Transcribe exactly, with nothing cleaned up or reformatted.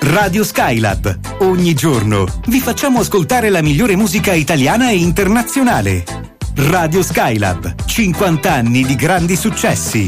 Radio Skylab. Ogni giorno vi facciamo ascoltare la migliore musica italiana e internazionale. Radio Skylab. cinquanta anni di grandi successi.